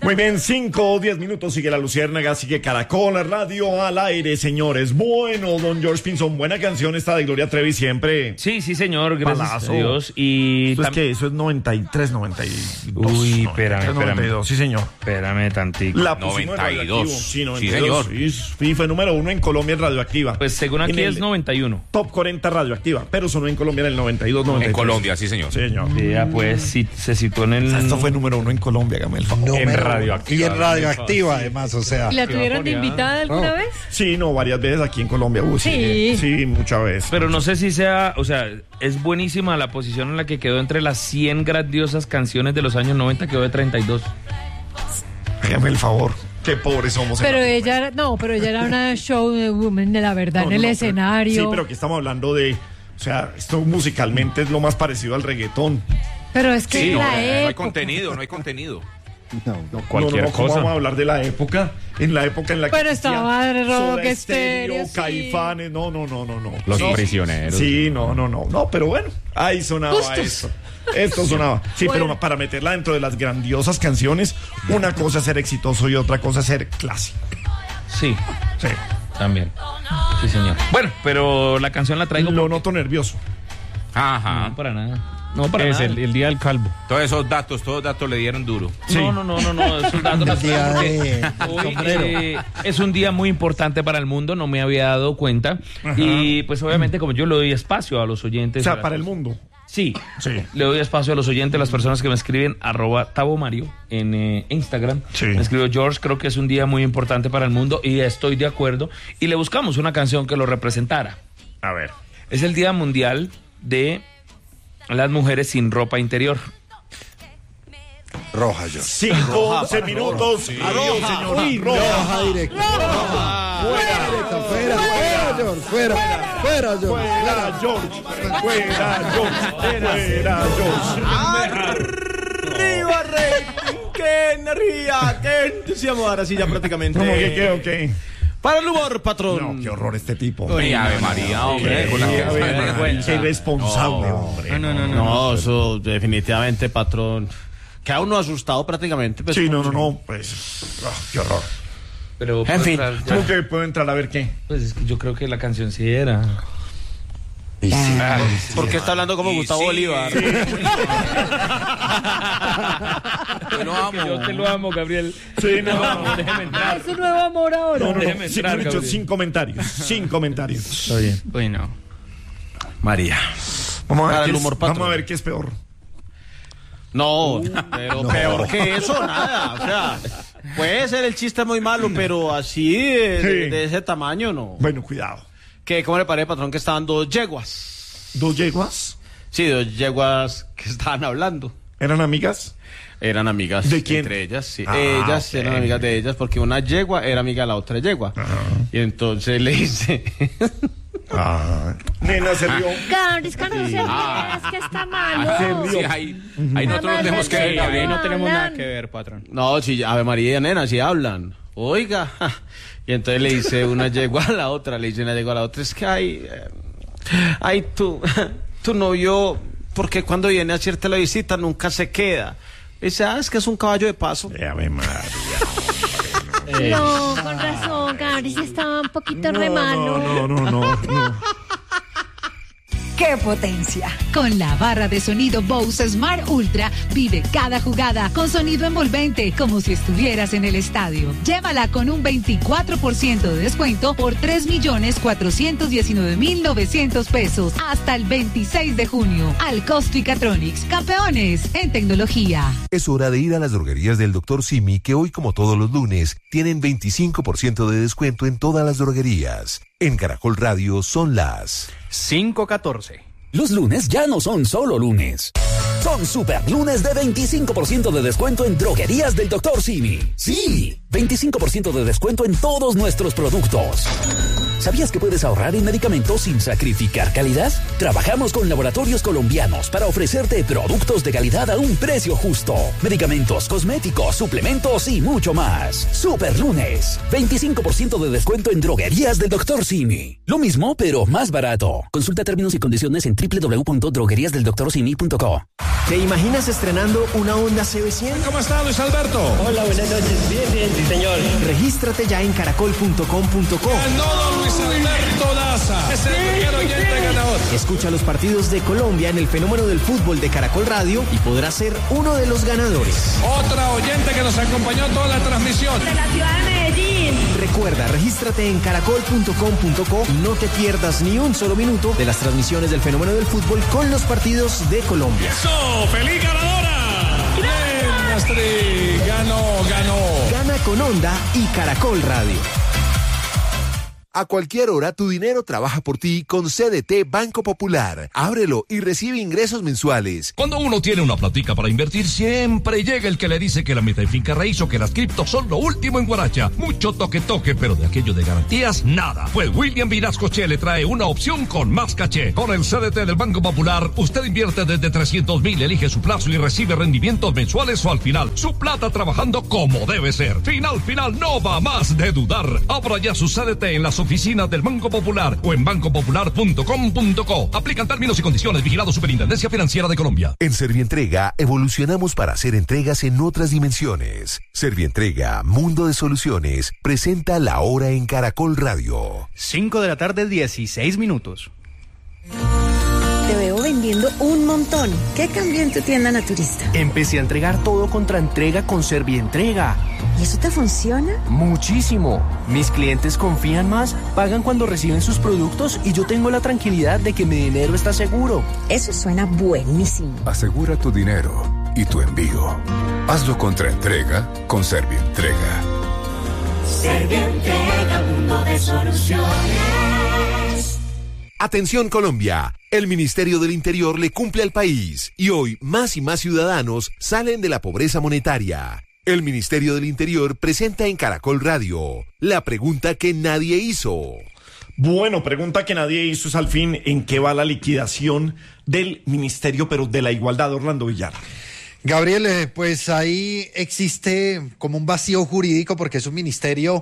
Muy bien, 5 o 10 minutos, sigue La Luciérnaga, sigue Caracol Radio al aire, señores. Bueno, don George Pinzón, buena canción esta de Gloria Trevi siempre. Sí, señor, gracias Palazo. a Dios. Y ¿Eso es qué? Eso es 93, 92. Uy, 93, espérame. 92, sí, señor. Espérame tantico. La pusimos en 92. Radioactivo. Sí, 92. Sí, señor. Sí, fue número 1 en Colombia en Radioactiva. Pues según aquí En el es 91. Top 40 Radioactiva, pero sonó en Colombia en el 92, 93. En Colombia, sí, señor. Sí, señor. Ya, pues sí, se situó en O sea, el... esto fue número 1 en Colombia, hágame el favor. en Radioactiva. Y en Radioactiva, además, o sea. ¿Y la tuvieron de invitada alguna vez? Sí, no, varias veces aquí en Colombia. Sí. Sí, muchas veces. Pero no sé si sea, o sea, es buenísima la posición en la que quedó entre las 100 grandiosas canciones de los años 90, quedó de 32. Hágame el favor. Qué pobres somos. Pero ella era una show de woman de la verdad en el escenario. Sí, pero aquí estamos hablando de, o sea, esto musicalmente es lo más parecido al reggaetón. Pero es que Sí, en no la hay época. contenido, no hay contenido. Cualquier ¿Cómo cosa. vamos a hablar de la época? En la época en la que Pero existía estaba Rock Soda Estéreo, Stereo, sí. Caifanes, no. Los No. prisioneros. Sí, no, pero bueno, ahí sonaba Justos. esto sonaba. Sí, Bueno. pero para meterla dentro de las grandiosas canciones, una cosa es ser exitoso y otra cosa es ser clásico. Sí, Sí. también. Sí, señor. Bueno, pero la canción la traigo Lo porque- noto nervioso. Ajá. No, para nada. No, para Es nada. el día del calvo. Todos esos datos le dieron duro. Sí. No, esos datos las día traigo de porque hoy sombrero. es un día muy importante para el mundo, no me había dado cuenta. Y pues obviamente como yo le doy espacio a los oyentes. O sea, para el mundo. Sí, Sí. le doy espacio a los oyentes, las personas que me escriben, @tabomario en Instagram. Sí. Me escribió George, creo que es un día muy importante para el mundo y estoy de acuerdo. Y le buscamos una canción que lo representara. A ver. Es el Día Mundial de las Mujeres sin ropa interior. Roja, yo. 5, 11 minutos. Adiós, señora. Roja directa. Fuera, George. Fuera, George. Fuera, George. Fuera, George. ¡Arriba, rey! ¡Qué energía! ¡Qué entusiasmo! Ahora sí, ya prácticamente. ¿Cómo que qué o qué? Para el humor, patrón. No, qué horror este tipo. Ay, Ave María, hombre. Con la Qué que- qué irresponsable, hombre. No, eso definitivamente, patrón. Queda uno asustado prácticamente. Pues, Sí, no, pues. Qué horror. Pero En fin. ¿Cómo que puedo entrar a ver qué? pues es que yo creo que la canción sí era. ¿Por qué está hablando como Y Gustavo sí. Bolívar? Yo lo amo. Yo te lo amo, Gabriel. Sí, no. Déjeme entrar. Es su nuevo amor ahora. No, Déjeme sí, entrar, dicho, Gabriel. sin comentarios. Sin comentarios. Está bien. Bueno. María. Vamos a Para ver, el qué humor, es, vamos patrón. a ver qué es peor. No, pero peor que eso, nada. O sea, puede ser el chiste muy malo, pero así de ese tamaño, no. Bueno, cuidado. ¿Qué, ¿Cómo le parece, patrón, que estaban dos yeguas? ¿Dos yeguas? Sí, dos yeguas que estaban hablando. ¿Eran amigas? Eran amigas. ¿De quién? Entre ellas, sí. Ah, Ellas ok. eran amigas de ellas porque una yegua era amiga de la otra yegua. Y entonces le dice... Nena se rió. Gabriel, que no se rías, que está malo. Sí, ahí nosotros nos tenemos que Sí, ver. ahí no tenemos nada que ver, patrón. No, si Ave María y nena, si hablan. Oiga. Y entonces le dice una yegua a la otra, le dice una yegua a la otra, es que ay, tu novio, porque cuando viene a hacerte la visita nunca se queda. Dice, es que es un caballo de paso. Ave María. No, con razón, Gabriel estaba un poquito re malo. No. ¡Qué potencia! Con la barra de sonido Bose Smart Ultra, vive cada jugada con sonido envolvente, como si estuvieras en el estadio. Llévala con un 24% de descuento por 3.419.900 pesos hasta el 26 de junio. Al Costo y Catronics, campeones en tecnología. Es hora de ir a las droguerías del Dr. Simi, que hoy, como todos los lunes, tienen 25% de descuento en todas las droguerías. En Caracol Radio son las 5:14. Los lunes ya no son solo lunes. Son super lunes de 25% de descuento en droguerías del Dr. Simi. Sí, 25% de descuento en todos nuestros productos. ¿Sabías que puedes ahorrar en medicamentos sin sacrificar calidad? Trabajamos con laboratorios colombianos para ofrecerte productos de calidad a un precio justo. Medicamentos, cosméticos, suplementos y mucho más. Superlunes. 25% de descuento en droguerías del Dr. Simi. Lo mismo, pero más barato. Consulta términos y condiciones en www.drogueriasdeldoctorsimi.co. ¿Te imaginas estrenando una Honda CB100? ¿Cómo está, Luis Alberto? Hola, buenas noches. Bien, sí, señor. Regístrate ya en caracol.com.co. Ganó don Luis Alberto Daza. Es el primer oyente ganador. Escucha los partidos de Colombia en el fenómeno del fútbol de Caracol Radio y podrás ser uno de los ganadores. Otra oyente que nos acompañó toda la transmisión. De la ciudad de Medellín. Recuerda, regístrate en caracol.com.co y no te pierdas ni un solo minuto de las transmisiones del fenómeno del fútbol con los partidos de Colombia. ¡Eso! ¡Feliz ganadora! ¡Bien, Astrid! Ganó. Gana con Honda y Caracol Radio. A cualquier hora tu dinero trabaja por ti con CDT Banco Popular. Ábrelo y recibe ingresos mensuales. Cuando uno tiene una platica para invertir, siempre llega el que le dice que la meta en finca raíz o que las criptos son lo último en Guaracha. Mucho toque, pero de aquello de garantías, nada. Pues William Vinascoche le trae una opción con más caché. Con el CDT del Banco Popular, usted invierte desde 300,000, elige su plazo y recibe rendimientos mensuales o al final. Su plata trabajando como debe ser. Final, no va más de dudar. Abra ya su CDT en las oficinas del Banco Popular o en bancopopular.com.co. Aplican términos y condiciones. Vigilado Superintendencia Financiera de Colombia. En Servientrega evolucionamos para hacer entregas en otras dimensiones. Servientrega, Mundo de Soluciones, presenta La Hora en Caracol Radio. 5 de la tarde, 16 minutos. Te veo vendiendo un montón. ¿Qué cambió en tu tienda naturista? Empecé a entregar todo contra entrega con Servientrega. ¿Y eso te funciona? Muchísimo. Mis clientes confían más, pagan cuando reciben sus productos y yo tengo la tranquilidad de que mi dinero está seguro. Eso suena buenísimo. Asegura tu dinero y tu envío. Hazlo contra entrega con Servientrega. Servientrega, Mundo de Soluciones. Atención Colombia, el Ministerio del Interior le cumple al país y hoy más y más ciudadanos salen de la pobreza monetaria. El Ministerio del Interior presenta en Caracol Radio la pregunta que nadie hizo. Bueno, pregunta que nadie hizo es al fin en qué va la liquidación del Ministerio, pero de la Igualdad, Orlando Villar. Gabriel, pues ahí existe como un vacío jurídico porque es un ministerio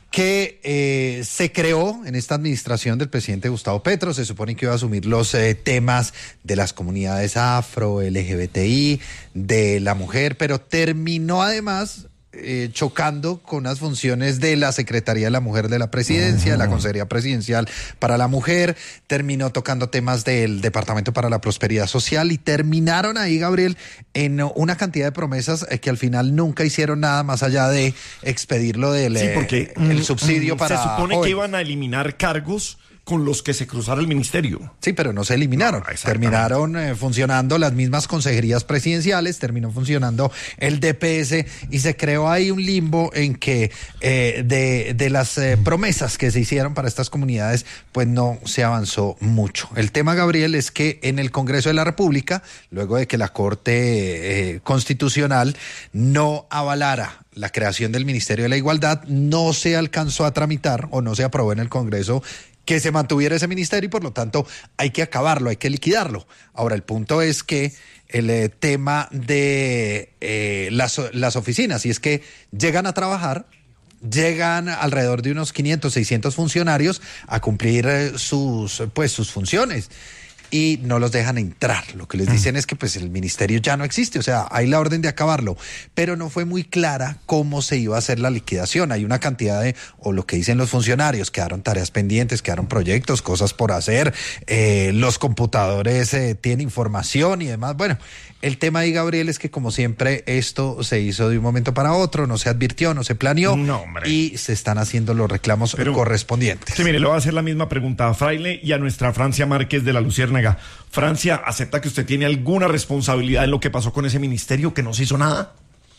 que se creó en esta administración del presidente Gustavo Petro. Se supone que iba a asumir los temas de las comunidades afro, LGBTI, de la mujer, pero terminó además chocando con las funciones de la Secretaría de la Mujer de la Presidencia, de la Consejería Presidencial para la Mujer, terminó tocando temas del Departamento para la Prosperidad Social y terminaron ahí, Gabriel, en una cantidad de promesas que al final nunca hicieron nada más allá de expedirlo del el subsidio para se supone jóvenes. Que iban a eliminar cargos con los que se cruzara el ministerio. Sí, pero no se eliminaron. Terminaron funcionando las mismas consejerías presidenciales, terminó funcionando el DPS y se creó ahí un limbo en que de las promesas que se hicieron para estas comunidades, pues no se avanzó mucho. El tema, Gabriel, es que en el Congreso de la República, luego de que la Corte Constitucional no avalara la creación del Ministerio de la Igualdad, no se alcanzó a tramitar o no se aprobó en el Congreso que se mantuviera ese ministerio y por lo tanto hay que acabarlo, hay que liquidarlo. Ahora, el punto es que el tema de las oficinas, y es que llegan a trabajar, llegan alrededor de unos 500, 600 funcionarios a cumplir sus funciones. Y no los dejan entrar. Lo que les dicen es que pues el ministerio ya no existe, o sea, hay la orden de acabarlo, pero no fue muy clara cómo se iba a hacer la liquidación. Hay una cantidad o lo que dicen los funcionarios, quedaron tareas pendientes, quedaron proyectos, cosas por hacer, los computadores tienen información y demás. Bueno, el tema ahí, Gabriel, es que como siempre esto se hizo de un momento para otro, no se advirtió, no se planeó y se están haciendo los reclamos correspondientes. Sí, mire, le voy a hacer la misma pregunta a Fraile y a nuestra Francia Márquez de la Luciérnaga. Francia, ¿acepta que usted tiene alguna responsabilidad en lo que pasó con ese ministerio, que no se hizo nada?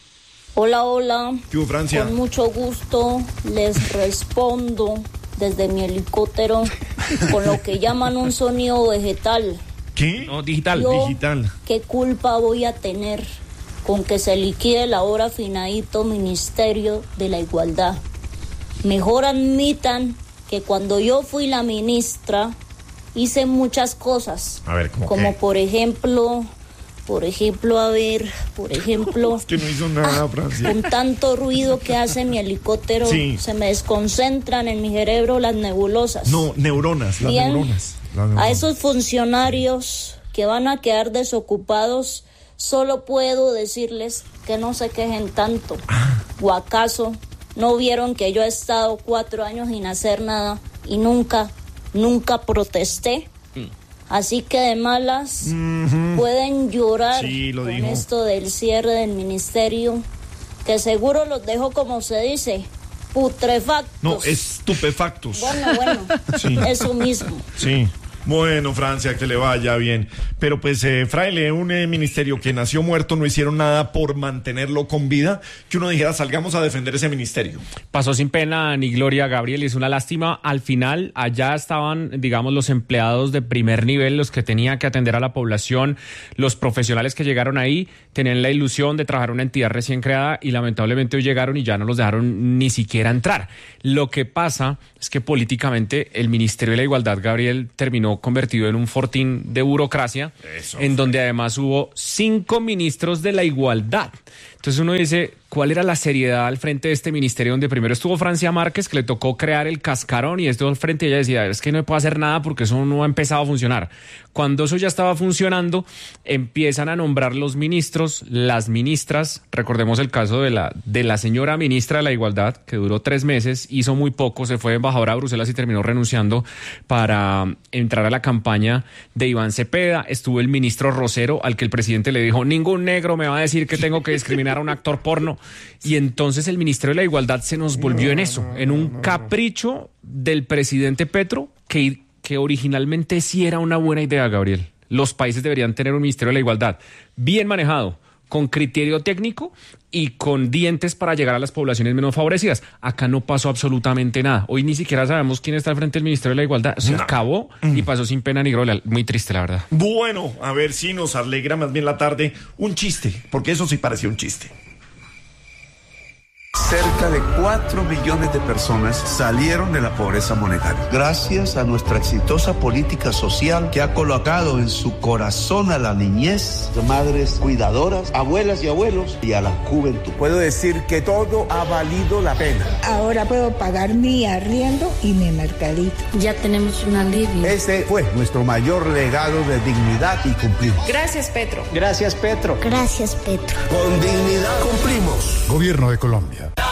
Hola. ¿Qué hubo, Francia? Con mucho gusto les respondo desde mi helicóptero con lo que llaman un sonido vegetal. ¿Qué? No, digital. Digital. ¿Qué culpa voy a tener con que se liquide el ahora finadito Ministerio de la Igualdad? Mejor admitan que cuando yo fui la ministra hice muchas cosas. A ver, ¿cómo como qué? por ejemplo, Que no hizo nada, Francia. con tanto ruido que hace mi helicóptero, Sí. se me desconcentran en mi cerebro las nebulosas. No, neuronas, las Bien. neuronas. A esos funcionarios que van a quedar desocupados, solo puedo decirles que no se quejen tanto. ¿O acaso no vieron que yo he estado 4 años sin hacer nada y nunca protesté? Así que de malas pueden llorar Sí, lo con dijo. esto del cierre del ministerio, que seguro los dejo, como se dice, putrefactos. No, estupefactos. Bueno, Sí. eso mismo. Sí. Bueno, Francia, que le vaya bien. Pero pues, Fraile, un ministerio que nació muerto, no hicieron nada por mantenerlo con vida, que uno dijera, salgamos a defender ese ministerio. Pasó sin pena ni gloria, Gabriel, y es una lástima. Al final, allá estaban, digamos, los empleados de primer nivel, los que tenían que atender a la población, los profesionales que llegaron ahí, tenían la ilusión de trabajar en una entidad recién creada y lamentablemente hoy llegaron y ya no los dejaron ni siquiera entrar. Lo que pasa es que políticamente el Ministerio de la Igualdad, Gabriel, terminó convertido en un fortín de burocracia, en donde además hubo 5 ministros de la igualdad. Entonces uno dice, ¿cuál era la seriedad al frente de este ministerio donde primero estuvo Francia Márquez, que le tocó crear el cascarón, y esto al frente ella decía, es que no puedo hacer nada porque eso no ha empezado a funcionar? Cuando eso ya estaba funcionando, empiezan a nombrar los ministros, las ministras. Recordemos el caso de la señora ministra de la Igualdad, que duró 3 meses, hizo muy poco, se fue embajadora a Bruselas y terminó renunciando para entrar a la campaña de Iván Cepeda. Estuvo el ministro Rosero, al que el presidente le dijo, ningún negro me va a decir que tengo que discriminar a un actor porno. Y entonces el Ministerio de la Igualdad se nos volvió en eso, en un capricho del presidente Petro, que originalmente sí era una buena idea, Gabriel. Los países deberían tener un Ministerio de la Igualdad bien manejado, con criterio técnico y con dientes para llegar a las poblaciones menos favorecidas. Acá no pasó absolutamente nada. Hoy ni siquiera sabemos quién está al frente del Ministerio de la Igualdad. Se acabó y pasó sin pena ni gloria. Muy triste, la verdad. Bueno, a ver si nos alegra más bien la tarde un chiste, porque eso sí parecía un chiste. Cerca de 4 millones de personas salieron de la pobreza monetaria, gracias a nuestra exitosa política social que ha colocado en su corazón a la niñez, madres cuidadoras, abuelas y abuelos, y a la juventud. Puedo decir que todo ha valido la pena. Ahora puedo pagar mi arriendo y mi mercadito. Ya tenemos un alivio. Este fue nuestro mayor legado de dignidad y cumplimos. Gracias, Petro. Gracias, Petro. Gracias, Petro. Con dignidad cumplimos. Gobierno de Colombia.